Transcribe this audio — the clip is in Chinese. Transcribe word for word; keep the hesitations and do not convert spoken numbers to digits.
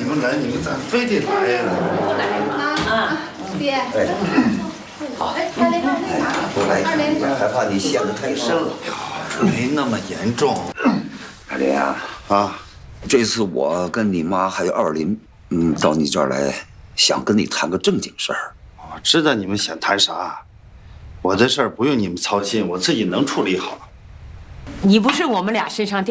们来，你们咋非得来呀？ 来嘛啊，爹。 哎，好， 二雷，二雷， 多来看一看，还怕你陷得太深了。 没那么严重。 二林啊啊，这次我跟你妈还有二林，嗯，到你这儿来，想跟你谈个正经事儿。 我知道你们想谈啥，我的事儿不用你们操心，我自己能处理好。 你不是我们俩身上掉